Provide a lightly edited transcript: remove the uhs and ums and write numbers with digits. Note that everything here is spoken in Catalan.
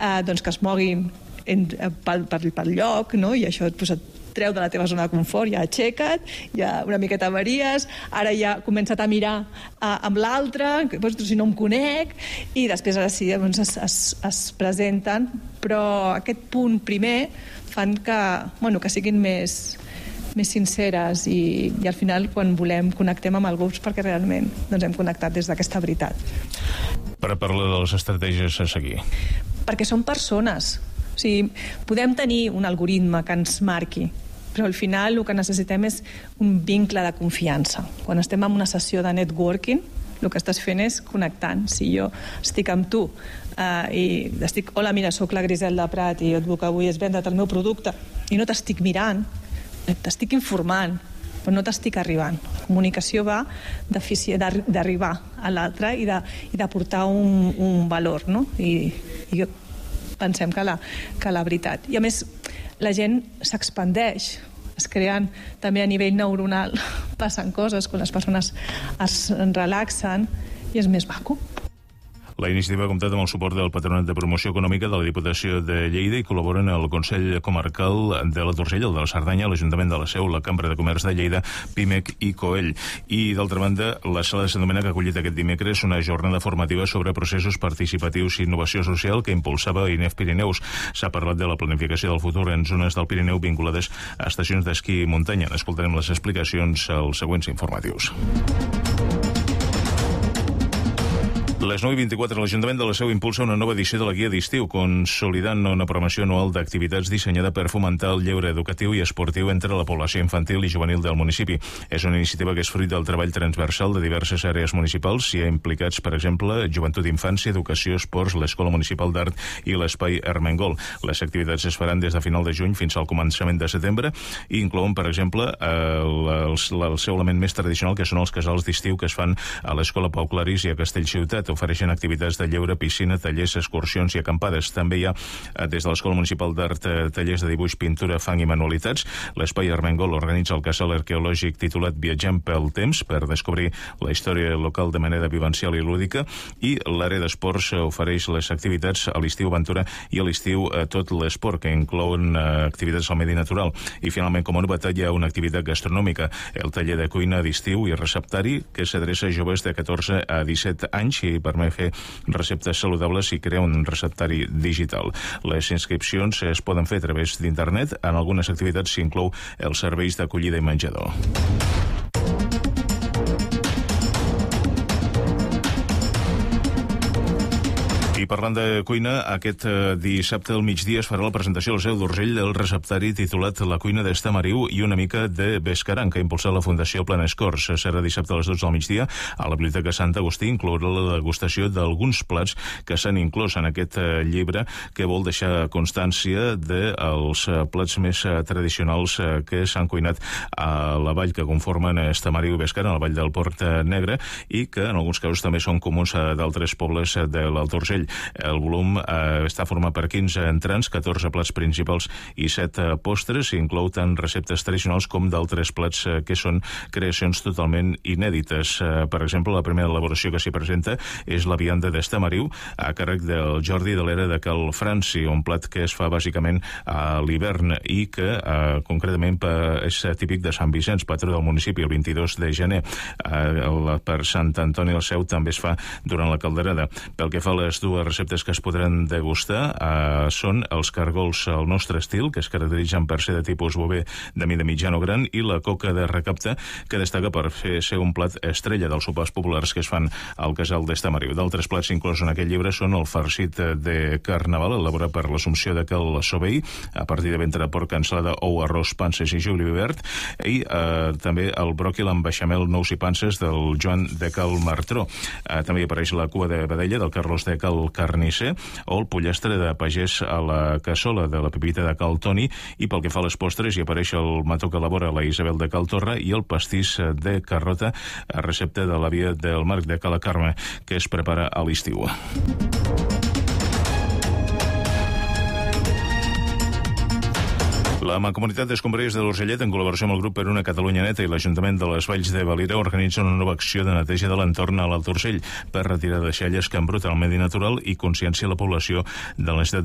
doncs que es moguin pel lloc, no? I això et treu de la teva zona de confort, ja aixeca't, ja una miqueta varies, ara ja he començat a mirar amb l'altre, si no em conec, i després ara sí, doncs es presenten, però aquest punt primer fan que siguin més sinceres i al final quan volem connectem amb algú perquè realment hem connectat des d'aquesta veritat. Per parlar de les estratègies a seguir. Perquè són persones. O sigui, podem tenir un algoritme que ens marqui, però al final el que necessitem és un vincle de confiança. Quan estem en una sessió de networking, el que estàs fent és connectant. Si jo estic amb tu i estic, hola, mira, sóc la Griselda Prat i el que vull és vendre't el meu producte i no t'estic mirant, t'estic informant, però no t'estic arribant. La comunicació va d'arribar a l'altre i de portar un valor, no? I pensem que la veritat. I a més, la gent s'expandeix, es creen també a nivell neuronal, passen coses quan les persones es relaxen i és més maco. La iniciativa ha comptat amb el suport del Patronat de Promoció Econòmica de la Diputació de Lleida i col·laboren el Consell Comarcal de la Torcella, el de la Cerdanya, l'Ajuntament de la Seu, la Cambra de Comerç de Lleida, PIMEC i COEL. I, d'altra banda, la Sala de Sant Domènec ha acollit aquest dimecres una jornada formativa sobre processos participatius i innovació social que impulsava INEF Pirineus. S'ha parlat de la planificació del futur en zones del Pirineu vinculades a estacions d'esquí i muntanya. Escoltarem les explicacions als següents informatius. Les 9:24, l'Ajuntament de la Seu impulsa una nova edició de la Guia d'Estiu, consolidant una programació anual d'activitats dissenyada per fomentar el lleure educatiu i esportiu entre la població infantil i juvenil del municipi. És una iniciativa que és fruit del treball transversal de diverses àrees municipals. S'hi ha implicats, per exemple, Joventut i Infància, Educació, Esports, l'Escola Municipal d'Art i l'Espai Ermengol. Les activitats es faran des de final de juny fins al començament de setembre i inclouen, per exemple, el seu element més tradicional, que són els casals d'estiu que es fan a l'Escola Pau Claris i a Castellciutat. Ofereixen activitats de lleure, piscina, tallers, excursions i acampades. També hi ha, des de l'Escola Municipal d'Art, tallers de dibuix, pintura, fang i manualitats. L'Espai Ermengol organitza el casal arqueològic titulat Viatgem pel temps per descobrir la història local de manera vivencial i lúdica, i l'àrea d'esports ofereix les activitats a l'estiu aventura i a l'estiu tot l'esport, que inclouen activitats al medi natural. I finalment, com a novetat, hi ha una activitat gastronòmica, el taller de cuina d'estiu i receptari, que s'adreça a joves de 14 a 17 anys i permet fer receptes saludables i crear un receptari digital. Les inscripcions es poden fer a través d'internet. En algunes activitats s'inclou els serveis d'acollida i menjador. I parlant de cuina, aquest dissabte al migdia es farà la presentació al Seu d'Urgell del receptari titulat La cuina d'Estamariu i una mica de Bescaran, que ha impulsat la Fundació Planescors. Serà dissabte a les 12 del migdia a la Biblioteca Sant Agustí. Inclourà la degustació d'alguns plats que s'han inclòs en aquest llibre, que vol deixar constància dels plats més tradicionals que s'han cuinat a la vall que conformen Estamariu i Bescaran, a la vall del Port Negre, i que en alguns casos també són comuns a d'altres pobles de l'Alt Urgell. El volum està format per 15 entrants, 14 plats principals i 7 postres, i inclou tant receptes tradicionals com d'altres plats que són creacions totalment inèdites. Per exemple, la primera elaboració que s'hi presenta és la vianda d'Estamariu, a càrrec del Jordi de l'Era de Cal Franci, un plat que es fa bàsicament a l'hivern i que concretament és típic de Sant Vicenç, patró del municipi, el 22 de gener. Per Sant Antoni al Seu també es fa durant la calderada. Pel que fa a les dues receptes que es podran degustar, són els cargols al nostre estil, que es caracteritzen per ser de tipus bover de mida mitjana o gran, i la coca de recapte, que destaca per ser un plat estrella dels sopars populars que es fan al casal d'Estamariu. D'altres plats inclosos en aquest llibre són el farcit de carnaval, elaborat per l'Assumpció de Cal Sobell, a partir de ventre de porc, cansalada, ou, arròs, panses i julivert, i també el bròquil amb beixamel, nous i panses del Joan de Cal Martró. També hi apareix la cua de vedella del Carlos de Cal Carnisser, o el pollastre de pagès a la cassola de la Pepita de Cal Toni, i pel que fa a les postres hi apareix el mató que elabora la Isabel de Cal Torra i el pastís de carrota, a recepta de l'àvia del Marc de Cala Carme, que es prepara a l'estiu. La Mancomunitat d'Escombraries de l'Urgellet, en col·laboració amb el grup Per una Catalunya Neta i l'Ajuntament de les Valls de Valira, organitza una nova acció de neteja de l'entorn a l'Alt Urgell per retirar deixalles que embruten el medi natural i consciència a la població de la necessitat